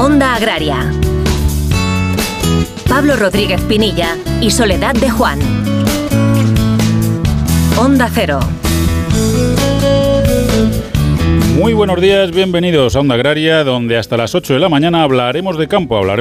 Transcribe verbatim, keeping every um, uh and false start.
Onda Agraria. Pablo Rodríguez Pinilla y Soledad de Juan. Onda Cero. Muy buenos días, bienvenidos a Onda Agraria, donde hasta las ocho de la mañana hablaremos de campo, hablaremos